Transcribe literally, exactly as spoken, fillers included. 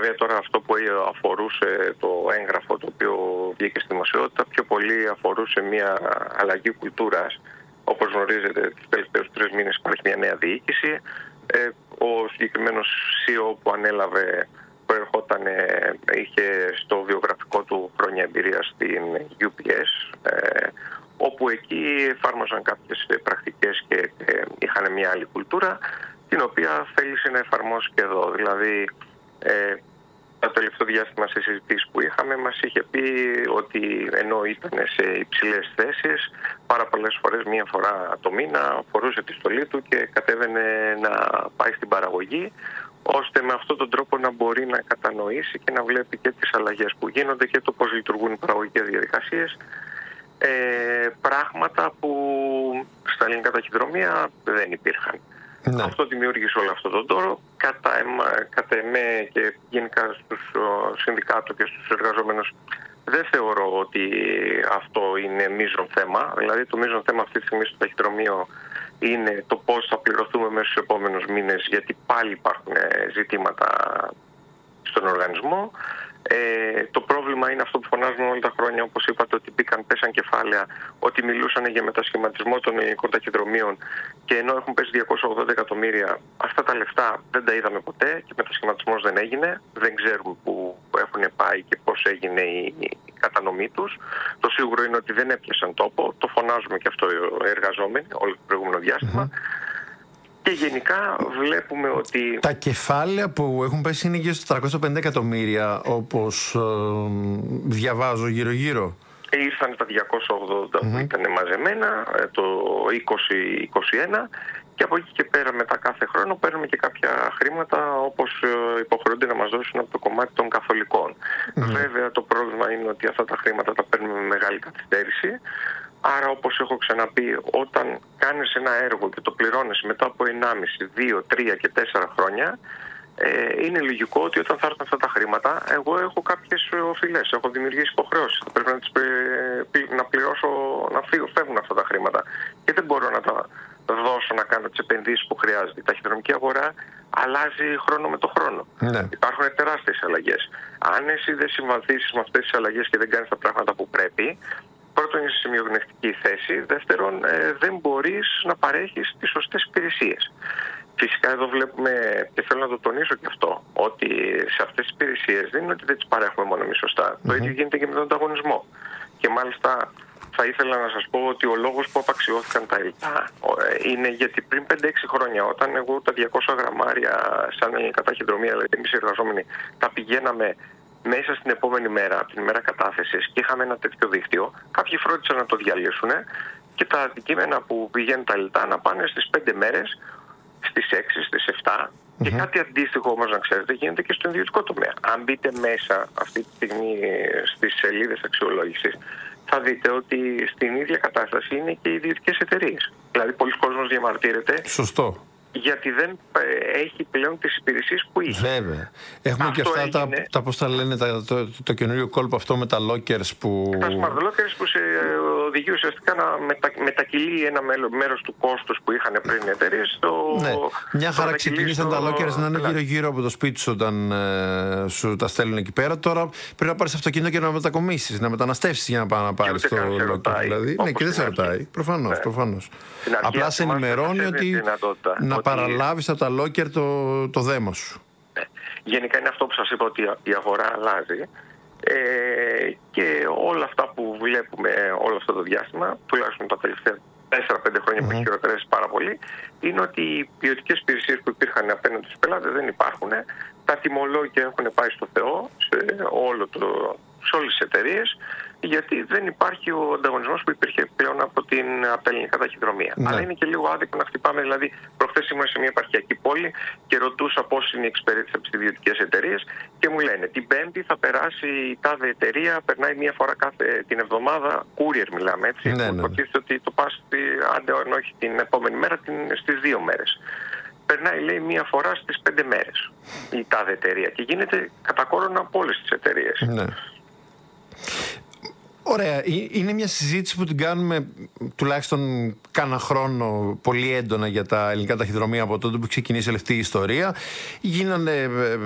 Βέβαια τώρα αυτό που αφορούσε το έγγραφο το οποίο βγήκε στη δημοσιότητα πιο πολύ αφορούσε μια αλλαγή κουλτούρας. Όπως γνωρίζετε, τους τελευταίους τρεις μήνες υπάρχει μια νέα διοίκηση. Ε, ο συγκεκριμένος σι ι ο που ανέλαβε προερχόταν, είχε στο βιογραφικό του χρόνια εμπειρία στην γιου πι ες, ε, όπου εκεί εφάρμοζαν κάποιες πρακτικές και ε, είχαν μια άλλη κουλτούρα, την οποία θέλησε να εφαρμόσει και εδώ. Δηλαδή, ε, το τελευταίο διάστημα σε συζητήσεις που είχαμε μας είχε πει ότι ενώ ήταν σε υψηλές θέσεις, πάρα πολλές φορές, μία φορά το μήνα, φορούσε τη στολή του και κατέβαινε να πάει στην παραγωγή, ώστε με αυτόν τον τρόπο να μπορεί να κατανοήσει και να βλέπει και τις αλλαγές που γίνονται και το πώς λειτουργούν οι παραγωγικές διαδικασίες. Ε, πράγματα που στα ελληνικά ταχυδρομεία δεν υπήρχαν. Ναι. Αυτό δημιούργησε όλο αυτό τον τόρο. Κατά, εμα, κατά εμέ και γενικά στους συνδικάτου και στους εργαζόμενους δεν θεωρώ ότι αυτό είναι μείζον θέμα. Δηλαδή το μείζον θέμα αυτή τη στιγμή στο ταχυδρομείο είναι το πώς θα πληρωθούμε μέσα στους επόμενους μήνες, γιατί πάλι υπάρχουν ζητήματα στον οργανισμό. Ε, το πρόβλημα είναι αυτό που φωνάζουμε όλα τα χρόνια, όπως είπατε, ότι μπήκαν, πέσαν κεφάλαια, ότι μιλούσαν για μετασχηματισμό των ελληνικών ταχυδρομείων και ενώ έχουν πέσει διακόσια ογδόντα εκατομμύρια, αυτά τα λεφτά δεν τα είδαμε ποτέ και μετασχηματισμός δεν έγινε. Δεν ξέρουμε πού έχουν πάει και πώς έγινε η, η κατανομή τους. Το σίγουρο είναι ότι δεν έπιασαν τόπο, το φωνάζουμε και αυτό οι εργαζόμενοι όλο το προηγούμενο διάστημα. Mm-hmm. Και γενικά βλέπουμε ότι... Τα κεφάλαια που έχουν πέσει είναι γύρω στα τριακόσια πενήντα εκατομμύρια, όπως ε, διαβάζω γύρω-γύρω. Ήρθαν τα διακόσια ογδόντα mm-hmm. που ήταν μαζεμένα το είκοσι είκοσι ένα και από εκεί και πέρα μετά κάθε χρόνο παίρνουμε και κάποια χρήματα όπως υποχρεούνται να μας δώσουν από το κομμάτι των καθολικών. Mm-hmm. Βέβαια το πρόβλημα είναι ότι αυτά τα χρήματα τα παίρνουμε με μεγάλη καθυστέρηση. Άρα, όπως έχω ξαναπεί, όταν κάνεις ένα έργο και το πληρώνεις μετά από ενάμιση, δύο, τρία και τέσσερα χρόνια, ε, είναι λογικό ότι όταν θα έρθουν αυτά τα χρήματα, εγώ έχω κάποιες οφειλές, έχω δημιουργήσει υποχρεώσεις. Πρέπει να, τις, να πληρώσω, να φύγω, φεύγουν αυτά τα χρήματα. Και δεν μπορώ να τα δώσω να κάνω τις επενδύσεις που χρειάζεται. Η ταχυδρομική αγορά αλλάζει χρόνο με το χρόνο. Ναι. Υπάρχουν τεράστιες αλλαγές. Αν εσύ δεν συμβαδίσεις με αυτές τις αλλαγές και δεν κάνεις τα πράγματα που πρέπει, πρώτον, είσαι σε μειονεκτική θέση. Δεύτερον, ε, δεν μπορείς να παρέχεις τις σωστές υπηρεσίες. Φυσικά εδώ βλέπουμε, και θέλω να το τονίσω και αυτό, ότι σε αυτές τις υπηρεσίες δεν είναι ότι δεν τις παρέχουμε μόνο εμείς σωστά. Mm-hmm. Το ίδιο γίνεται και με τον ανταγωνισμό. Και μάλιστα θα ήθελα να σας πω ότι ο λόγος που απαξιώθηκαν τα υλικά είναι γιατί πριν πέντε έξι χρόνια, όταν εγώ τα διακόσια γραμμάρια σαν ελληνικά ταχυδρομεία, δηλαδή εμείς οι εργαζόμενοι, τα πηγαίναμε μέσα στην επόμενη μέρα, την ημέρα κατάθεσης, και είχαμε ένα τέτοιο δίκτυο, κάποιοι φρόντισαν να το διαλύσουν και τα αντικείμενα που πηγαίνουν τα λιτά να πάνε στις πέντε μέρες, στις έξι, στις επτά. Mm-hmm. Και κάτι αντίστοιχο όμως, να ξέρετε, γίνεται και στον ιδιωτικό τομέα. Αν μπείτε μέσα αυτή τη στιγμή στις σελίδες αξιολόγησης, θα δείτε ότι στην ίδια κατάσταση είναι και οι ιδιωτικές εταιρείες. Δηλαδή, πολλοί κόσμος διαμαρτύρεται. Σωστό. Γιατί δεν έχει πλέον τις υπηρεσίες που είχε. Βέβαια. Έχουμε αυτό και αυτά έγινε... τα, τα πώς τα λένε, τα, το, το, το καινούριο κόλπο αυτό με τα lockers που... Τα smart lockers που σε οδηγεί ουσιαστικά να μετα, μετακυλεί ένα μέρος του κόστους που είχαν πριν οι εταιρείες στο... Ναι. Μια χαρά ξεκινήσαν στο... τα lockers να είναι γύρω-γύρω από το σπίτι σου όταν ε, σου τα στέλνουν εκεί πέρα. Τώρα πρέπει να πάρεις αυτοκίνητο και να μετακομίσεις, να μεταναστεύσεις για να πάει να πάρεις το locker. Δηλαδή. Ναι, και δεν σε ρωτάει. Προφανώς, ναι. προφανώς. Απλά σε ενημερώνει ότι να παραλάβεις από τα locker το, το δέμα σου. Ναι. Γενικά είναι αυτό που σας είπα, ότι η αγορά αλλάζει ε, και όλα αυτά που βλέπουμε όλο αυτό το διάστημα, τουλάχιστον τα τελευταία τέσσερα πέντε χρόνια mm-hmm. που έχει χειροτερεύσει πάρα πολύ, είναι ότι οι ποιοτικές υπηρεσίες που υπήρχαν απέναντι στους πελάτες δεν υπάρχουν. Τα τιμολόγια έχουν πάει στο Θεό σε, όλο το, σε όλες τις εταιρείες, γιατί δεν υπάρχει ο ανταγωνισμός που υπήρχε πλέον από, την, από τα ελληνικά ταχυδρομεία. Ναι. Αλλά είναι και λίγο άδικο να χτυπάμε. Δηλαδή, προχθές ήμουν σε μια επαρχιακή πόλη και ρωτούσα πώς είναι η εξυπηρέτηση από τις ιδιωτικές εταιρείες και μου λένε την Πέμπτη θα περάσει η τάδε εταιρεία, περνάει μια φορά κάθε την εβδομάδα, courier μιλάμε έτσι. Ναι, ναι. Υποτίθεται ότι το πας, αν όχι την επόμενη μέρα, την, στις δύο μέρες. Περνάει, λέει, μία φορά στις πέντε μέρες η τάδε εταιρεία και γίνεται κατακόρον από όλες τις εταιρείες. Ναι. Ωραία. Είναι μια συζήτηση που την κάνουμε τουλάχιστον κάνα χρόνο πολύ έντονα για τα ελληνικά ταχυδρομεία από τότε που ξεκινήσει αυτή η ιστορία. Γίνανε